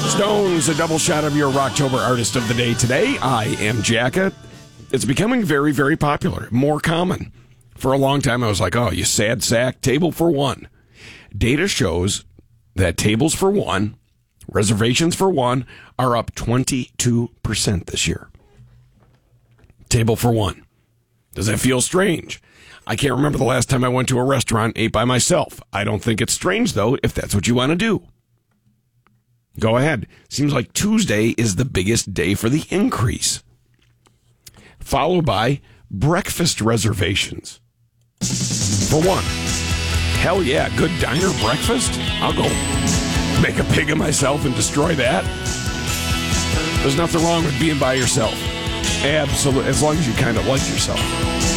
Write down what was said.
Stones, a double shot of your Rocktober Artist of the Day today. I am Jacka. It's becoming very, very popular, more common. For a long time, I was like, oh, you sad sack, table for one. Data shows that tables for one, reservations for one, are up 22% this year. Table for one. Does that feel strange? I can't remember the last time I went to a restaurant, ate by myself. I don't think it's strange, though, if that's what you want to do. Go ahead. Seems like Tuesday is the biggest day for the increase. Followed by breakfast reservations. For one. Hell yeah, good diner breakfast? I'll go make a pig of myself and destroy that. There's nothing wrong with being by yourself. Absolutely. As long as you kind of like yourself.